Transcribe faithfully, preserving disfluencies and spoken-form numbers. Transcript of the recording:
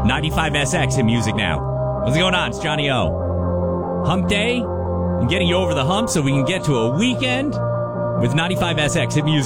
ninety-five S X in music now. What's going on? It's Johnny O. Hump day. I'm getting you over the hump so we can get to a weekend with ninety-five S X in music.